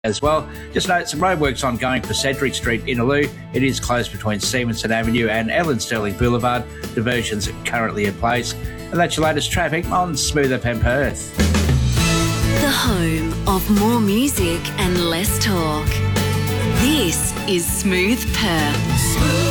as well. Just note some roadworks ongoing for Cedric Street, Innaloo. It is closed between Stevenson Avenue and Ellen Sterling Boulevard. Diversions are currently in place. And that's your latest traffic on Smooth FM Perth. The home of more music and less talk. This is Smooth Perth.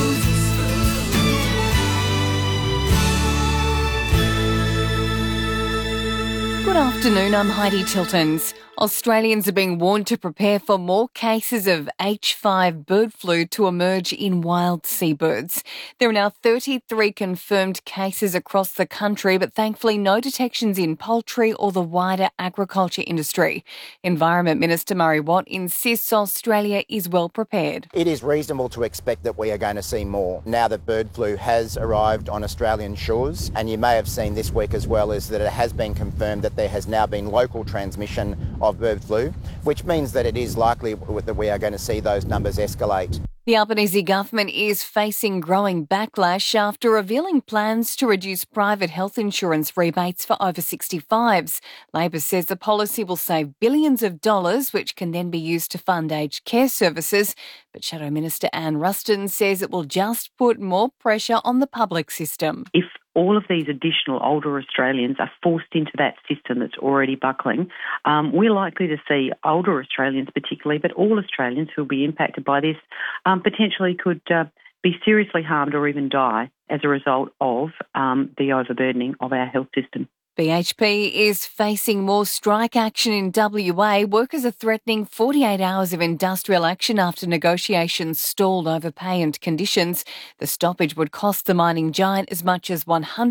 Good afternoon, I'm Heidi Tiltons. Australians are being warned to prepare for more cases of H5 bird flu to emerge in wild seabirds. There are now 33 confirmed cases across the country, but thankfully no detections in poultry or the wider agriculture industry. Environment Minister Murray Watt insists Australia is well prepared. It is reasonable to expect that we are going to see more now that bird flu has arrived on Australian shores. And you may have seen this week as well is that it has been confirmed that there has now been local transmission of bird flu, which means that it is likely that we are going to see those numbers escalate. The Albanese government is facing growing backlash after revealing plans to reduce private health insurance rebates for over 65s. Labor says the policy will save billions of dollars, which can then be used to fund aged care services. But Shadow Minister Anne Ruston says it will just put more pressure on the public system. If all of these additional older Australians are forced into that system that's already buckling, we're likely to see older Australians particularly, but all Australians who will be impacted by this potentially could be seriously harmed or even die as a result of the overburdening of our health system. BHP is facing more strike action in WA. Workers are threatening 48 hours of industrial action after negotiations stalled over pay and conditions. The stoppage would cost the mining giant as much as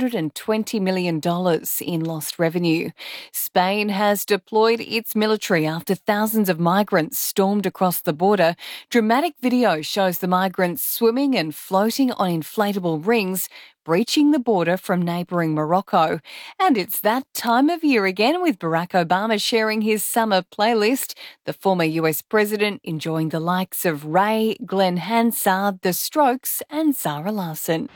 $120 million in lost revenue. Spain has deployed its military after thousands of migrants stormed across the border. Dramatic video shows the migrants swimming and floating on inflatable rings, breaching the border from neighbouring Morocco. And it's that time of year again, with Barack Obama sharing his summer playlist. The former US president enjoying the likes of Ray, Glenn Hansard, The Strokes and Zara Larsson.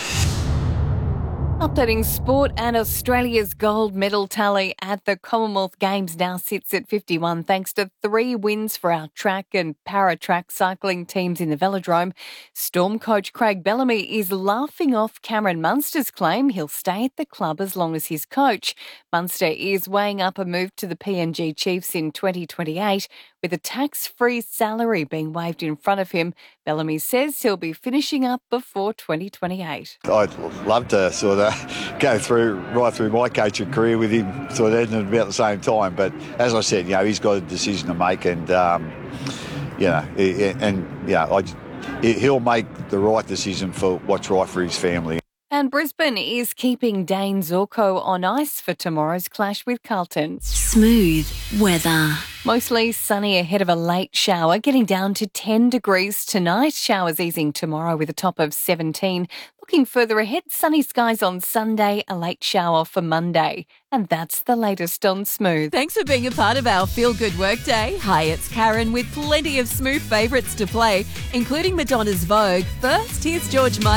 Updating sport, and Australia's gold medal tally at the Commonwealth Games now sits at 51 thanks to 3 wins for our track and para-track cycling teams in the velodrome. Storm coach Craig Bellamy is laughing off Cameron Munster's claim he'll stay at the club as long as he's coach. Munster is weighing up a move to the PNG Chiefs in 2028, with a tax-free salary being waved in front of him. Bellamy says he'll be finishing up before 2028. I'd love to sort of go right through my coaching career with him sort of at about the same time. But as I said, he's got a decision to make, and he'll make the right decision for what's right for his family. And Brisbane is keeping Dane Zorko on ice for tomorrow's clash with Carlton. Smooth weather. Mostly sunny ahead of a late shower, getting down to 10 degrees tonight. Showers easing tomorrow with a top of 17. Looking further ahead, sunny skies on Sunday, a late shower for Monday. And that's the latest on Smooth. Thanks for being a part of our Feel Good Workday. Hi, it's Karen with plenty of Smooth favourites to play, including Madonna's Vogue. First, here's George Michael.